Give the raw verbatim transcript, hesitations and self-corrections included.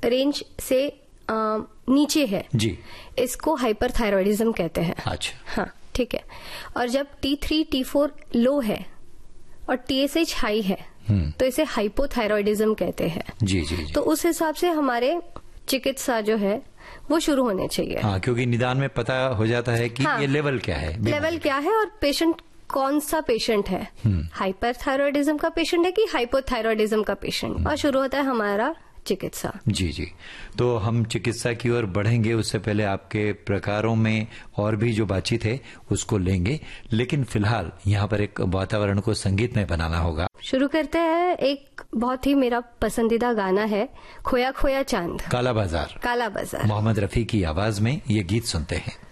Range से आ, नीचे है जी, इसको हाइपरथायरॉयडिज्म कहते हैं। अच्छा, हाँ, ठीक है। और जब टी थ्री टी फोर लो है और टीएसएच हाई है तो इसे हाइपोथायरॉयडिज्म कहते हैं। जी जी जी। तो उस हिसाब से हमारे चिकित्सा जो है वो शुरू होने चाहिए। हाँ, क्योंकि निदान में पता हो जाता है कि हाँ, ये लेवल क्या है, लेवल क्या है और पेशेंट कौन सा पेशेंट है, हाइपरथायरॉयडिज्म का पेशेंट है कि हाइपोथायरॉयडिज्म का पेशेंट, और शुरू होता है हमारा चिकित्सा। जी जी। तो हम चिकित्सा की ओर बढ़ेंगे, उससे पहले आपके प्रकारों में और भी जो बातचीत है उसको लेंगे, लेकिन फिलहाल यहाँ पर एक वातावरण को संगीत में बनाना होगा। शुरू करते हैं। एक बहुत ही मेरा पसंदीदा गाना है खोया खोया चांद, काला बाजार, काला बाजार। मोहम्मद रफी की आवाज में ये गीत सुनते हैं।